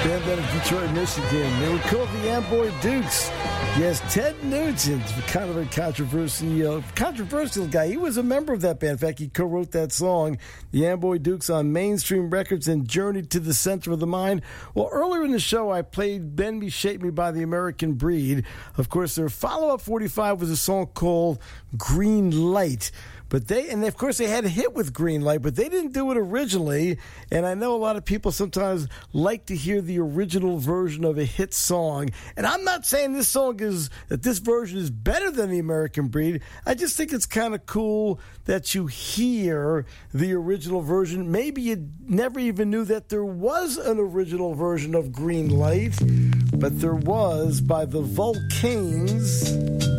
Band out of Detroit, Michigan. They were called the Amboy Dukes. Yes, Ted Nugent, kind of a controversial guy. He was a member of that band. In fact, he co-wrote that song, the Amboy Dukes, on Mainstream Records and Journey to the Center of the Mind. Well, earlier in the show, I played Bend Me, Shape Me by the American Breed. Of course, their follow-up 45 was a song called Green Light. But of course, they had a hit with Green Light, but they didn't do it originally. And I know a lot of people sometimes like to hear the original version of a hit song. And I'm not saying this version is better than the American Breed. I just think it's kind of cool that you hear the original version. Maybe you never even knew that there was an original version of Green Light, but there was, by the Volcanes.